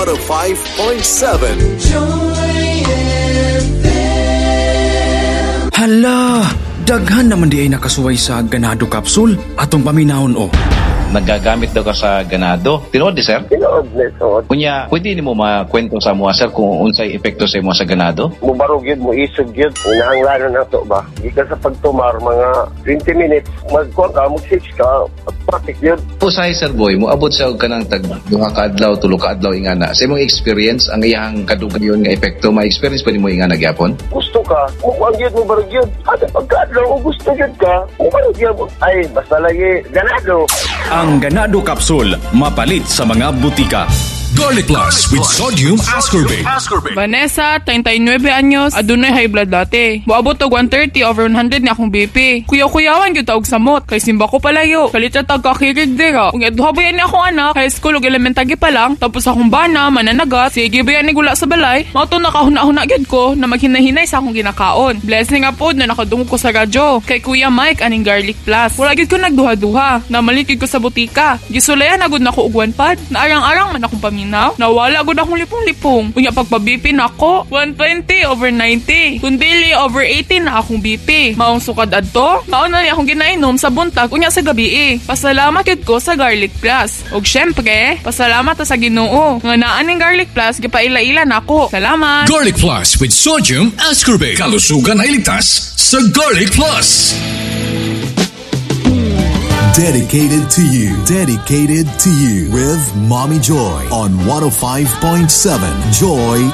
105.7 Hala, daghan naman di ay nakasuway sa ganado capsule. Atong paminahon o. Nagagamit daw ka sa ganado. Tinood di, sir? Tinood, Nesod. Kunya, pwede ni mo makwento sa mga, sir, kung unsay epekto sa mga sa ganado? Mubarog yun, muisog yun. Inahanglanan na to ba? Di ka sa pagtumar, mga 20 minutes, mag-kuha ka, mag-switch ka, perfect yun. Usahay, sir boy, muabot siya og kanang tag duha ka adlaw, tulo ka adlaw ingana. Sa imong experience, ang iyang kadugayon nga epekto, ma-experience pa nimo ingana gyapon? Gusto ka, mukuang yun, mubarog yun. At pagka-adlaw, kung gusto yun ka, mubarog yun. Ay, basta lagi, ganado. Ang ganado capsule, mapalit sa mga butika. Garlic Plus with sodium ascorbate. Vanessa, 39 anyos, adunay high blood dati. Buabot og 130/100 ni akong BP. Kuyaw-kuyawan gyud taog samot kay simba ko palayo. Kalit ta kakirig dira. Ug adto bayan ni akong anak, high school ug elementary pa lang, tapos akong bana mananagat. Sige bayan ni gula sa balay. Mao to nakahuna-huna gyud ko na maghinahinay sa akong ginakaon. Blessing nga pod na nakadungog ko sa radyo. Kay Kuya Mike aning Garlic Plus. Wala gyud ko nagduha-duha. Namalikid ko sa butika. Gisulayan agud nako og 1 pad. Naarang-arang man akong paminaw. Nawala gud akong lipong-lipong. Unya pagpa-BP nako, 120/90. Kun dili over 18 na akong BP. Maong sukad adto, mao na ni akong ginainom sa buntag unya sa gabi. Pasalamat gyud ko sa Garlic Plus. Ug syempre, pasalamat ta sa Ginoo nga naa ning Garlic Plus gipaila-ila nako. Salamat. Garlic Plus with sodium ascorbate. Kalusugan ay ligtas sa Garlic Plus. Dedicated to you with Mommy Joy on 105.7 Joy